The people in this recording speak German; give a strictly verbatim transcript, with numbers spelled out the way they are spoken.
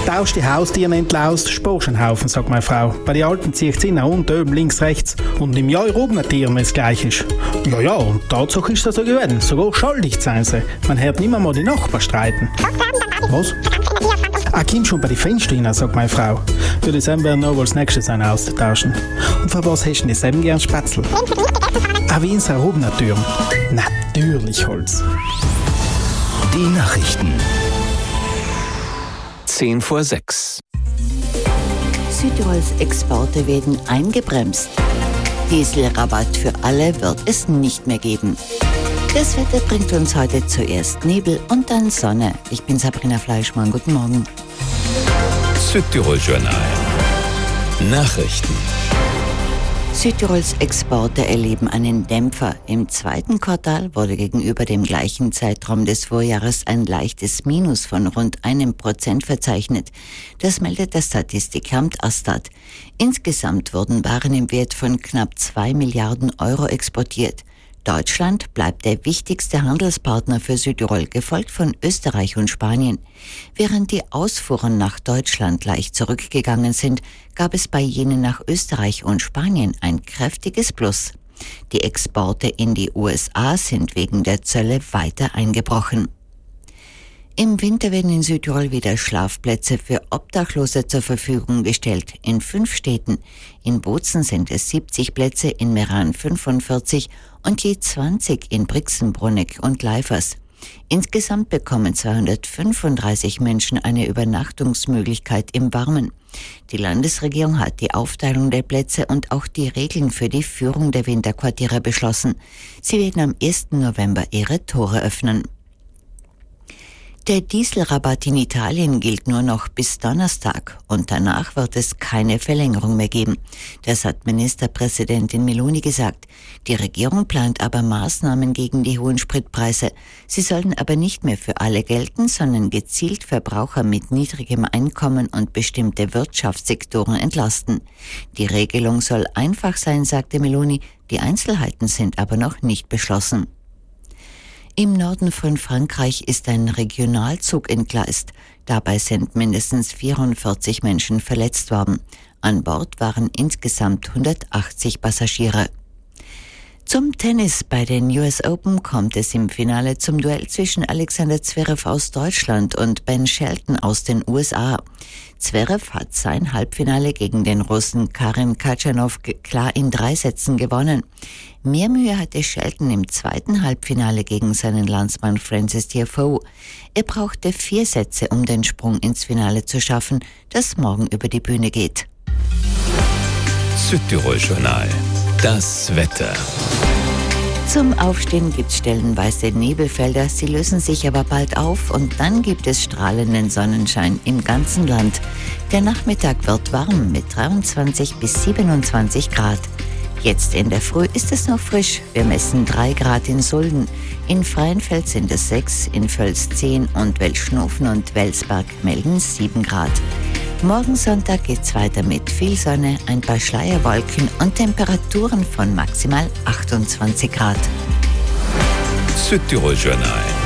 Tausch die Haustiere entlaust, sparst einen Haufen, sagt meine Frau. Bei den Alten zieht es nach unten, oben, links, rechts. Und im Jahr oben ein Tier, wenn es gleich ist. Ja, ja, und Tatsache ist das so gewesen. Sogar schuldig sein sie. Man hört nicht mehr mal die Nachbarn streiten. Was? Ah, komm schon bei den Fenstern rein, sagt meine Frau. Für das werden wir noch als nächstes einen austauschen. Und für was hast du denn selber gern Spätzle? Ah, wie in seiner obener Tür. Natürlich Holz. Die Nachrichten. Zehn vor sechs. Südtirols Exporte werden eingebremst. Dieselrabatt für alle wird es nicht mehr geben. Das Wetter bringt uns heute zuerst Nebel und dann Sonne. Ich bin Sabrina Fleischmann. Guten Morgen. Südtirol Journal. Nachrichten. Südtirols Exporte erleben einen Dämpfer. Im zweiten Quartal wurde gegenüber dem gleichen Zeitraum des Vorjahres ein leichtes Minus von rund einem Prozent verzeichnet. Das meldet das Statistikamt Astat. Insgesamt wurden Waren im Wert von knapp zwei Milliarden Euro exportiert. Deutschland bleibt der wichtigste Handelspartner für Südtirol, gefolgt von Österreich und Spanien. Während die Ausfuhren nach Deutschland leicht zurückgegangen sind, gab es bei jenen nach Österreich und Spanien ein kräftiges Plus. Die Exporte in die U S A sind wegen der Zölle weiter eingebrochen. Im Winter werden in Südtirol wieder Schlafplätze für Obdachlose zur Verfügung gestellt. In fünf Städten. In Bozen sind es siebzig Plätze, in Meran fünfundvierzig und je zwanzig in Brixen-Bruneck und Leifers. Insgesamt bekommen zweihundertfünfunddreißig Menschen eine Übernachtungsmöglichkeit im Warmen. Die Landesregierung hat die Aufteilung der Plätze und auch die Regeln für die Führung der Winterquartiere beschlossen. Sie werden am ersten November ihre Tore öffnen. Der Dieselrabatt in Italien gilt nur noch bis Donnerstag und danach wird es keine Verlängerung mehr geben. Das hat Ministerpräsidentin Meloni gesagt. Die Regierung plant aber Maßnahmen gegen die hohen Spritpreise. Sie sollen aber nicht mehr für alle gelten, sondern gezielt Verbraucher mit niedrigem Einkommen und bestimmte Wirtschaftssektoren entlasten. Die Regelung soll einfach sein, sagte Meloni. Die Einzelheiten sind aber noch nicht beschlossen. Im Norden von Frankreich ist ein Regionalzug entgleist. Dabei sind mindestens vierundvierzig Menschen verletzt worden. An Bord waren insgesamt hundertachtzig Passagiere. Zum Tennis. Bei den U S Open kommt es im Finale zum Duell zwischen Alexander Zverev aus Deutschland und Ben Shelton aus den U S A. Zverev hat sein Halbfinale gegen den Russen Karen Khachanov klar in drei Sätzen gewonnen. Mehr Mühe hatte Shelton im zweiten Halbfinale gegen seinen Landsmann Francis Tiafoe. Er brauchte vier Sätze, um den Sprung ins Finale zu schaffen, das morgen über die Bühne geht. Südtirol Journal. Das Wetter. Zum Aufstehen gibt es stellenweise Nebelfelder, sie lösen sich aber bald auf und dann gibt es strahlenden Sonnenschein im ganzen Land. Der Nachmittag wird warm mit dreiundzwanzig bis siebenundzwanzig Grad. Jetzt in der Früh ist es noch frisch. Wir messen drei Grad in Sulden. In Freienfeld sind es sechs, in Völs zehn und Welschnofen und Welsberg melden sieben Grad. Morgen Sonntag geht's weiter mit viel Sonne, ein paar Schleierwolken und Temperaturen von maximal achtundzwanzig Grad. Südtirol Journal.